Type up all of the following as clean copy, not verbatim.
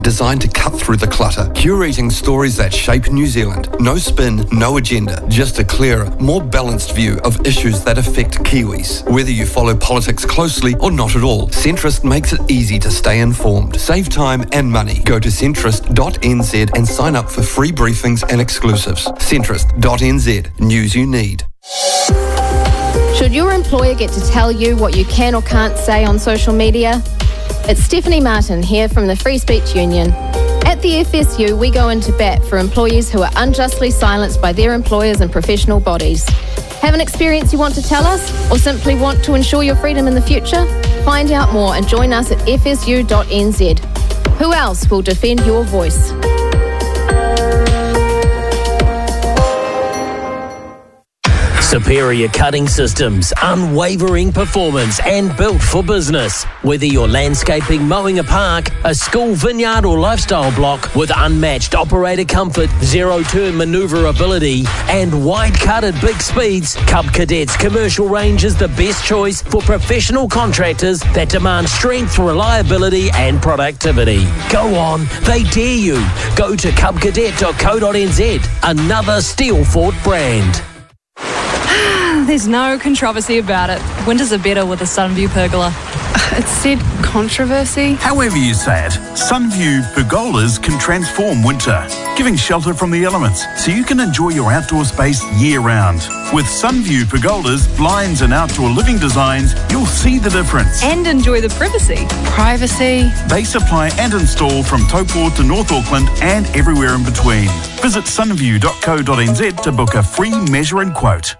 Designed to cut through the clutter, curating stories that shape New Zealand. No spin, no agenda, just a clearer, more balanced view of issues that affect Kiwis. Whether you follow politics closely or not at all, Centrist makes it easy to stay informed. Save time and money. Go to centrist.nz and sign up for free briefings and exclusives. Centrist.nz. News you need. Should your employer get to tell you what you can or can't say on social media? It's Stephanie Martin here from the Free Speech Union. At the FSU, we go into bat for employees who are unjustly silenced by their employers and professional bodies. Have an experience you want to tell us, or simply want to ensure your freedom in the future? Find out more and join us at fsu.nz. Who else will defend your voice? Superior cutting systems, unwavering performance and built for business. Whether you're landscaping, mowing a park, a school, vineyard or lifestyle block, with unmatched operator comfort, zero-turn manoeuvrability and wide cut at big speeds, Cub Cadet's commercial range is the best choice for professional contractors that demand strength, reliability and productivity. Go on, they dare you. Go to cubcadet.co.nz, another Steelfort brand. There's no controversy about it. Winters are better with a Sunview pergola. It said controversy. However you say it, Sunview pergolas can transform winter, giving shelter from the elements so you can enjoy your outdoor space year-round. With Sunview pergolas, blinds and outdoor living designs, you'll see the difference. And enjoy the privacy. Privacy. They supply and install from Taupo to North Auckland and everywhere in between. Visit sunview.co.nz to book a free measure and quote.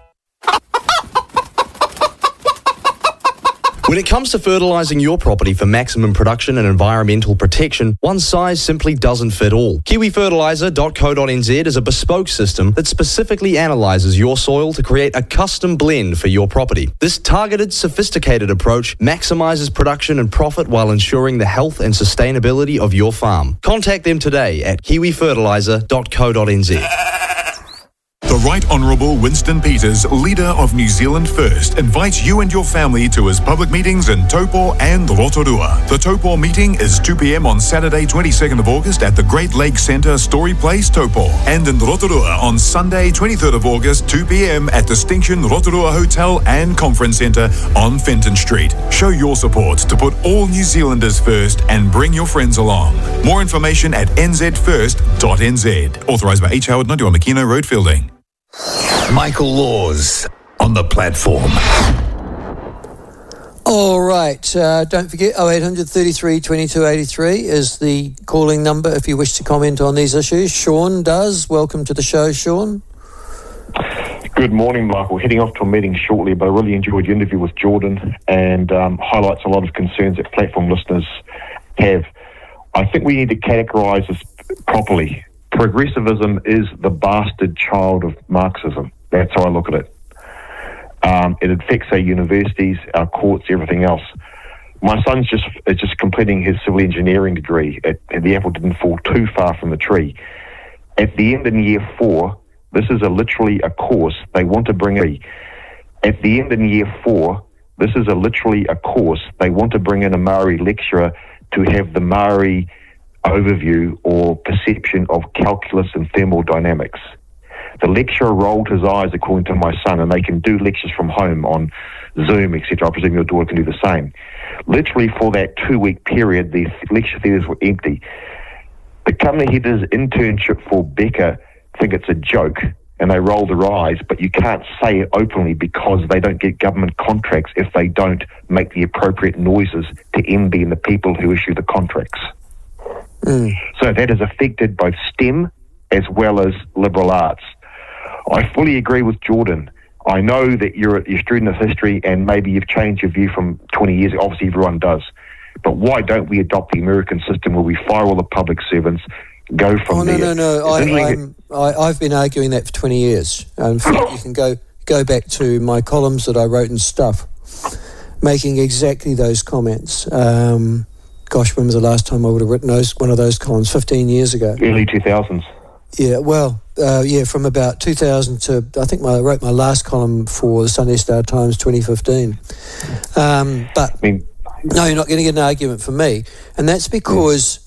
When it comes to fertilising your property for maximum production and environmental protection, one size simply doesn't fit all. KiwiFertiliser.co.nz is a bespoke system that specifically analyses your soil to create a custom blend for your property. This targeted, sophisticated approach maximises production and profit while ensuring the health and sustainability of your farm. Contact them today at KiwiFertiliser.co.nz. The Right Honourable Winston Peters, leader of New Zealand First, invites you and your family to his public meetings in Taupo and Rotorua. The Taupo meeting is 2 p.m. on Saturday, 22nd of August at the Great Lakes Centre, Story Place, Taupo. And in Rotorua on Sunday, 23rd of August, 2 p.m. at Distinction Rotorua Hotel and Conference Centre on Fenton Street. Show your support to put all New Zealanders first and bring your friends along. More information at nzfirst.nz. Authorised by H. Howard, 91 Makino Road, Fielding. Michael Laws on the platform. All right, don't forget 0800 33 22 83 is the calling number if you wish to comment on these issues. Sean does. Welcome to the show, Sean. Good morning, Michael. Heading off to a meeting shortly, but I really enjoyed your interview with Jordan and highlights a lot of concerns that platform listeners have. I think we need to categorise this properly. Progressivism is the bastard child of Marxism. That's how I look at it. It affects our universities, our courts, everything else. My son's just completing his civil engineering degree. The apple didn't fall too far from the tree. At the end of year 4, this is literally a course they want to bring in. At the end of year 4, this is literally a course they want to bring in a Maori lecturer to have the Maori overview or perception of calculus and thermodynamics. The lecturer rolled his eyes, according to my son, and they can do lectures from home on Zoom, etc. I presume your daughter can do the same. Literally for that 2-week period, the lecture theatres were empty. The company headers internship for Becca think it's a joke, and they roll their eyes, but you can't say it openly because they don't get government contracts if they don't make the appropriate noises to MB and the people who issue the contracts. So that has affected both STEM as well as liberal arts. I fully agree with Jordan. I know that you're a student of history and maybe you've changed your view from 20 years. Obviously, everyone does. But why don't we adopt the American system where we fire all the public servants, go from there? No. I've been arguing that for 20 years. In fact, you can go back to my columns that I wrote and stuff, making exactly those comments. Gosh, when was the last time I would have written one of those columns? 15 years ago. Early 2000s. Yeah, well, from about 2000 to, I think I wrote my last column for the Sunday Star Times 2015. No, you're not going to get an argument from me. And that's because